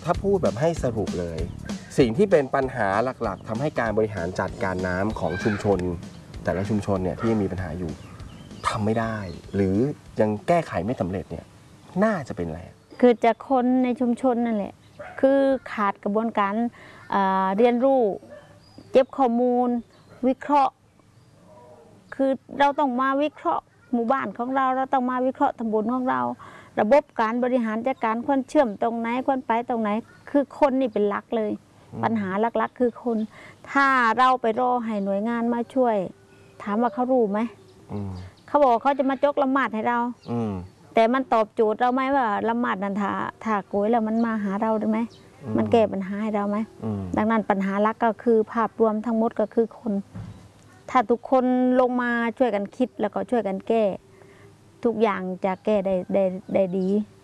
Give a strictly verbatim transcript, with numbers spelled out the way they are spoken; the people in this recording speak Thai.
ถ้าพูดแบบให้สรุปเลย สิ่งที่เป็นปัญหาหลักๆทำให้การบริหารจัดการน้ำของชุมชน แต่ละชุมชนเนี่ยที่ยังมีปัญหาอยู่ทำไม่ได้ หรือยังแก้ไขไม่สำเร็จเนี่ยน่าจะเป็นอะไรคือจากคนในชุมชนนั่นแหละคือขาดกระบวนการเรียนรู้เก็บข้อมูลวิเคราะห์คือเราต้องมาวิเคราะห์หมู่บ้านของเราเราต้องมาวิเคราะห์ตำบลของเราระบบการบริหารจัดการควรเชื่อมตรงไหนควรไปตรงไหนคือคนนี่เป็นหลักเลยปัญหาหลักๆคือคนถ้าเราไปรอให้หน่วยงานมาช่วยถามว่าเขารู้ไหมเขาบอกเขาจะมาจกละหมาดให้เราแต่มันตอบโจทย์เราไหมว่าละหมาดนันทาถ้าโกยแล้วมันมาหาเราได้ไหมมันแก้ปัญหาให้เราไหมดังนั้นปัญหาหลักก็คือภาพรวมทั้งหมดก็คือคนถ้าทุกคนลงมาช่วยกันคิดแล้วก็ช่วยกันแก้ทุกอย่างจะแก้ได้ได้ได้ดี